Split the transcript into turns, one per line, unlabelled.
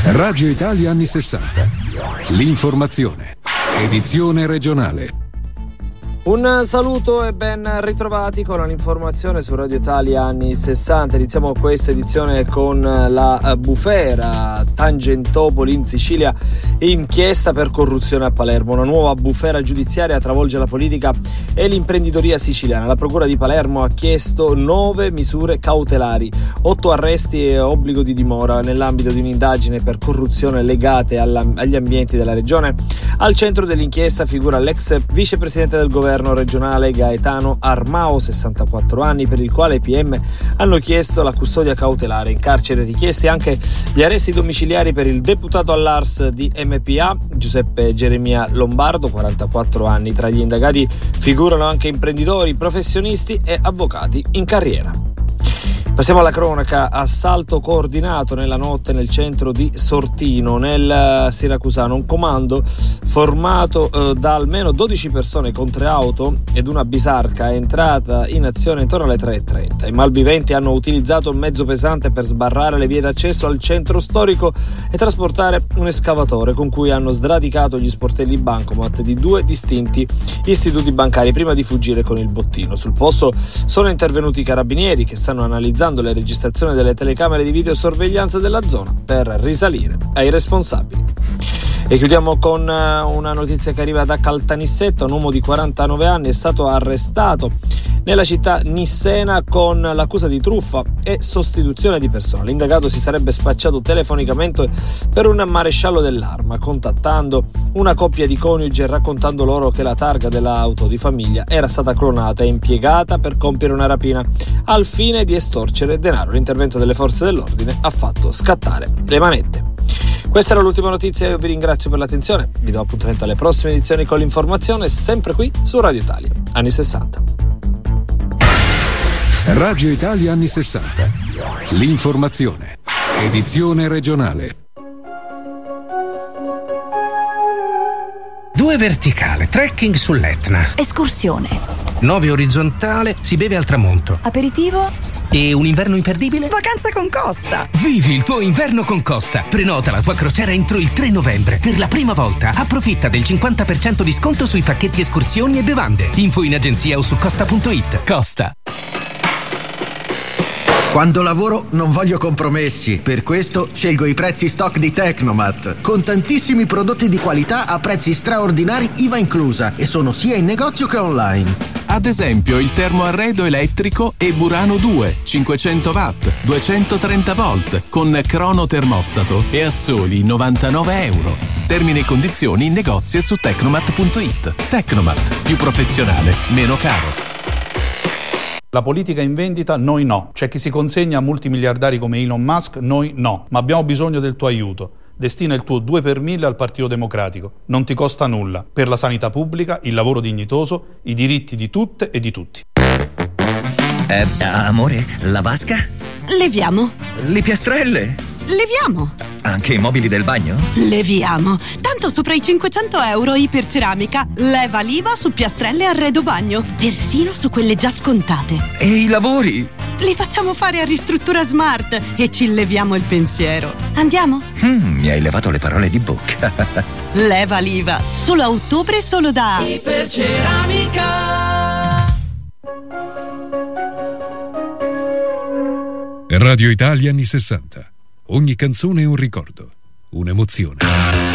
Radio Italia anni 60. L'informazione. Edizione regionale.
Un saluto e ben ritrovati con l'informazione su Radio Italia anni 60. Iniziamo questa edizione con la bufera Tangentopoli in Sicilia, inchiesta per corruzione a Palermo. Una nuova bufera giudiziaria travolge la politica e l'imprenditoria siciliana. La procura di Palermo ha chiesto 9 misure cautelari, 8 arresti e obbligo di dimora nell'ambito di un'indagine per corruzione legate agli ambienti della regione. Al centro dell'inchiesta figura l'ex vicepresidente del governo regionale Gaetano Armao, 64 anni, per il quale i PM hanno chiesto la custodia cautelare. In carcere richiesti anche gli arresti domiciliari per il deputato all'ARS di MPA Giuseppe Geremia Lombardo, 44 anni. Tra gli indagati figurano anche imprenditori, professionisti e avvocati in carriera. Passiamo alla cronaca. Assalto coordinato nella notte nel centro di Sortino, nel Siracusano. Un comando formato da almeno 12 persone con 3 auto ed una bisarca è entrata in azione intorno alle 3:30. I malviventi hanno utilizzato un mezzo pesante per sbarrare le vie d'accesso al centro storico e trasportare un escavatore con cui hanno sradicato gli sportelli bancomat di 2 distinti istituti bancari prima di fuggire con il bottino. Sul posto sono intervenuti i carabinieri che stanno analizzando le registrazioni delle telecamere di videosorveglianza della zona per risalire ai responsabili. E chiudiamo con una notizia che arriva da Caltanissetta. Un uomo di 49 anni è stato arrestato nella città nissena con l'accusa di truffa e sostituzione di persona. L'indagato si sarebbe spacciato telefonicamente per un maresciallo dell'arma, contattando una coppia di coniugi e raccontando loro che la targa dell'auto di famiglia era stata clonata e impiegata per compiere una rapina al fine di estorcere denaro. L'intervento delle forze dell'ordine ha fatto scattare le manette. Questa era l'ultima notizia, io vi ringrazio per l'attenzione, vi do appuntamento alle prossime edizioni con l'informazione, sempre qui su Radio Italia, anni 60.
Radio Italia anni 60. L'informazione. Edizione regionale.
2 verticale, trekking sull'Etna.
Escursione.
9 orizzontale, si beve al tramonto.
Aperitivo.
E un inverno imperdibile?
Vacanza con Costa.
Vivi il tuo inverno con Costa. Prenota la tua crociera entro il 3 novembre. Per la prima volta approfitta del 50% di sconto sui pacchetti escursioni e bevande. Info in agenzia o su costa.it. Costa.
Quando lavoro non voglio compromessi, per questo scelgo i prezzi stock di Tecnomat, con tantissimi prodotti di qualità a prezzi straordinari IVA inclusa, e sono sia in negozio che online.
Ad esempio il termoarredo elettrico e Burano 2, 500 watt, 230 volt, con crono termostato e a soli 99 euro. Termini e condizioni in negozio e su tecnomat.it. Tecnomat, più professionale, meno caro.
La politica in vendita, noi no. C'è chi si consegna a multimiliardari come Elon Musk, noi no. Ma abbiamo bisogno del tuo aiuto. Destina il tuo 2 per 1000 al Partito Democratico. Non ti costa nulla. Per la sanità pubblica, il lavoro dignitoso, i diritti di tutte e di tutti.
Amore, la vasca?
Leviamo.
Le piastrelle?
Leviamo.
Anche i mobili del bagno?
Leviamo. Tanto sopra i 500 euro Iperceramica leva l'IVA su piastrelle e arredo bagno, persino su quelle già scontate.
E i lavori?
Li facciamo fare a Ristruttura Smart e ci leviamo il pensiero. Andiamo?
Mi hai levato le parole di bocca.
Leva l'IVA. Solo a ottobre, solo da
Iperceramica.
Radio Italia anni 60. Ogni canzone è un ricordo, un'emozione.